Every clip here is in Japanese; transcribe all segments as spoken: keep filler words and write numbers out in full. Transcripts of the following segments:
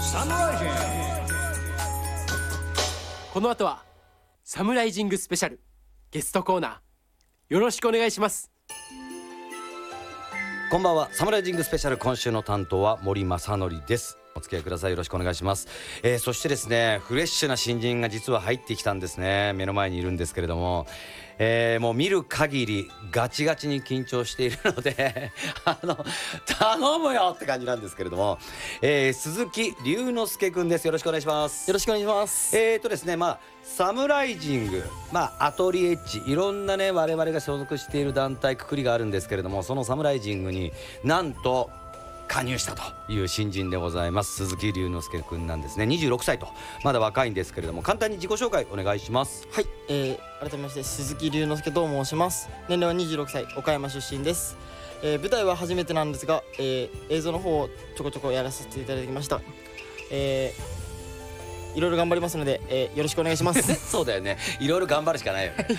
サムライジング。この後はサムライジングスペシャルゲストコーナー、よろしくお願いします。 こんばんは。サムライジングスペシャル、今週の担当は森正則です。お付き合いください。よろしくお願いします。えー、そしてですね、フレッシュな新人が実は入ってきたんですね。目の前にいるんですけれども、えー、もう見る限りガチガチに緊張しているのであの頼むよって感じなんですけれども、えー、鈴木隆之介くんです。よろしくお願いします。 よろしくお願いします。 えーとですね、まあサムライジング、まあアトリエッジ、いろんなね我々が所属している団体くくりがあるんですけれども、そのサムライジングになんと加入したという新人でございます。鈴木隆之介くんなんですね。にじゅうろくさいとまだ若いんですけれども、簡単に自己紹介お願いします。 はい、えー、改めまして鈴木隆之介と申します。年齢はにじゅうろくさい、岡山出身です。えー、舞台は初めてなんですが、えー、映像の方をちょこちょこやらせていただきました。えー、いろいろ頑張りますので、えー、よろしくお願いしますそうだよね、いろいろ頑張るしかないよね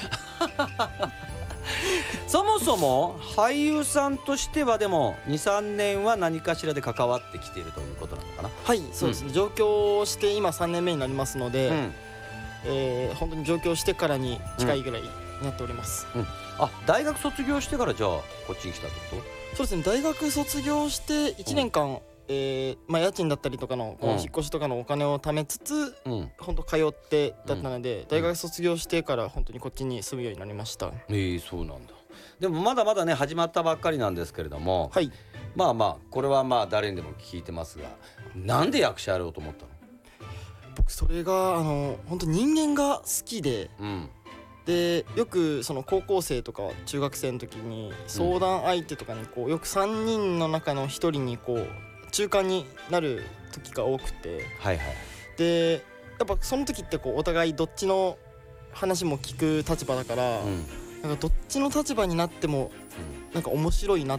そもそも俳優さんとしてはでも にさんねんは何かしらで関わってきているということなのかな。 はい、そうですね、うん、上京して今さんねんめになりますので、うん、えー、本当に上京してからに近いぐらいになっております、 うんうん、あ、大学卒業してからじゃあこっちに来たってこと？ そうですね、大学卒業していちねんかん、うん、えーまあ、家賃だったりとかのこう引っ越しとかのお金を貯めつつ、うん、本当通ってだったので、うん、大学卒業してから本当にこっちに住むようになりました。 えー、そうなんだ。でもまだまだね始まったばっかりなんですけれども、はい、まあまあこれはまあ誰にでも聞いてますが、なんで役者やろうと思ったの？ 僕それがあの本当人間が好きで、うん、でよくその高校生とか中学生の時に相談相手とかにこうよくさんにんの中のひとりにこう中間になる時が多くて、はいはい、でやっぱその時ってこうお互いどっちの話も聞く立場だから、うん、なんかどっちの立場になってもなんか面白いなっ